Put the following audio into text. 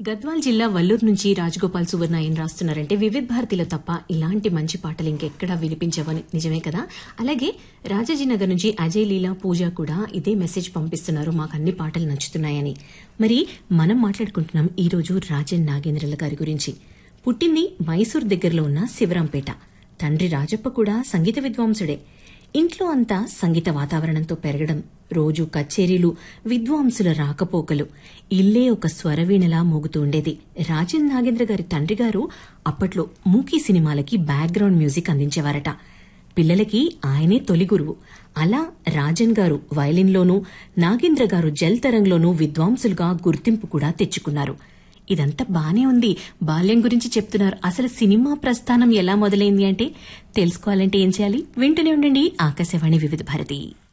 గద్వాల్ జిల్లా వల్లూరు నుంచి రాజగోపాల్ సువర్ణ ఏం రాస్తున్నారంటే వివిధ భారతిలో తప్ప ఇలాంటి మంచి పాటలు ఇంకెక్కడా వినిపించవని నిజమే కదా. అలాగే రాజాజీనగర్ నుంచి అజయ్ లీలా పూజ కూడా ఇదే మెసేజ్ పంపిస్తున్నారు, మాకు అన్ని పాటలు నచ్చుతున్నాయని. మరి మనం మాట్లాడుకుంటున్నాం ఈ రోజు రాజన్ నాగేంద్రల గారి గురించి. పుట్టింది మైసూర్ దగ్గరలో ఉన్న శివరాంపేట. తండ్రి రాజప్ప కూడా సంగీత విద్వాంసుడే. ఇంట్లో అంతా సంగీత వాతావరణంతో పెరగడం, రోజు కచేరీలు, విద్వాంసుల రాకపోకలు, ఇల్లే ఒక స్వరవీణలా మోగుతూ ఉండేది. రాజన్ నాగేంద్ర గారి తండ్రి గారు అప్పట్లో మూకీ సినిమాలకి బ్యాక్గ్రౌండ్ మ్యూజిక్ అందించేవారట. పిల్లలకి ఆయనే తొలి గురువు. అలా రాజన్ గారు వయలిన్లోనూ, నాగేంద్ర గారు జల్తరంలోనూ విద్వాంసులుగా గుర్తింపు కూడా తెచ్చుకున్నారు. ఇదంతా బానే ఉంది, బాల్యం గురించి చెప్తున్నారు. అసలు సినిమా ప్రస్థానం ఎలా మొదలైంది అంటే తెలుసుకోవాలంటే ఏం చేయాలి? వింటూనే ఉండండి ఆకాశవాణి వివిధ భారతి.